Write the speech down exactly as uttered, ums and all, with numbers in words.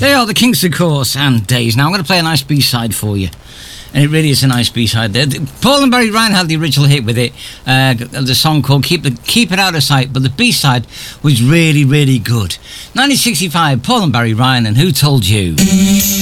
They are the Kinks, of course, and Days. Now I'm going to play a nice B-side for you. And it really is a nice B-side there. Paul and Barry Ryan had the original hit with it, uh, the song called Keep, the, Keep It Out of Sight, but the B-side was really, really good. nineteen sixty-five, Paul and Barry Ryan, and Who Told You?